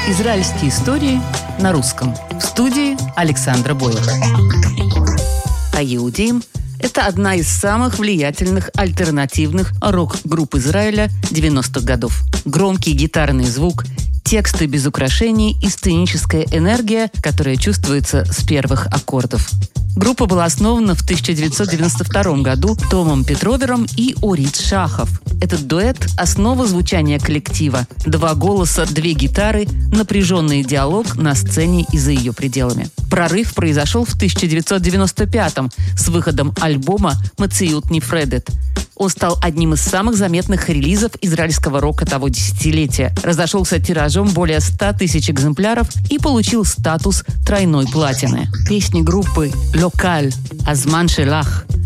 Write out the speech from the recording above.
Израильские истории на русском. В студии Александра Бойко. «Хаеудим» – это одна из самых влиятельных альтернативных рок-групп Израиля 90-х годов. Громкий гитарный звук, тексты без украшений и сценическая энергия, которая чувствуется с первых аккордов. Группа была основана в 1992 году Томом Петровером и Орит Шахов. Этот дуэт – основа звучания коллектива. 2 голоса, 2 гитары, напряженный диалог на сцене и за ее пределами. Прорыв произошел в 1995-м с выходом альбома «Мециют Нефредет». Он стал одним из самых заметных релизов израильского рока того десятилетия. Разошелся тиражом более 100 тысяч экземпляров и получил статус тройной платины. Песни группы «Локаль», «Азман Шелах»,